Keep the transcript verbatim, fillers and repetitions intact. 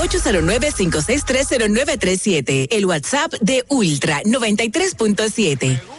ocho cero nueve, cinco seis tres, cero nueve tres siete. El WhatsApp de Ultra noventa y tres punto siete.